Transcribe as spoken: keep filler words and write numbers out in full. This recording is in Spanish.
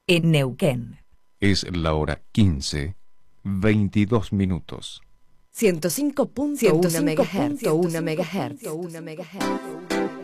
en Neuquén. Es la hora quince, veintidós minutos. ciento cinco punto uno megahertz.